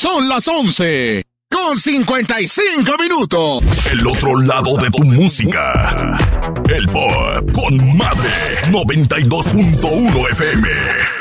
Son las 11:55. El otro lado de tu música. El Pop con Madre 92.1 FM.